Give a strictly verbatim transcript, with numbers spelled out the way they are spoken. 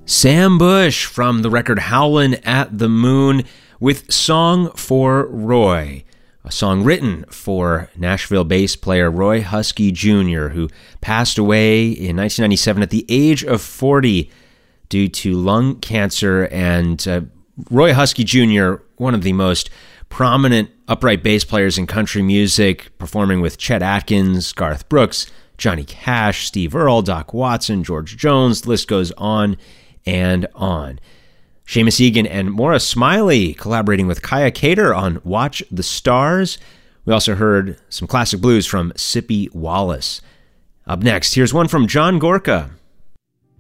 Sam Bush from the record Howlin' at the Moon with Song for Roy, a song written for Nashville bass player Roy Huskey Junior, who passed away in nineteen ninety-seven at the age of forty due to lung cancer. And uh, Roy Huskey Junior, one of the most prominent upright bass players in country music, performing with Chet Atkins, Garth Brooks, Johnny Cash, Steve Earle, Doc Watson, George Jones, the list goes on and on. Seamus Egan and Maura Smiley collaborating with Kaya Cater on Watch the Stars. We also heard some classic blues from Sippy Wallace. Up next, here's one from John Gorka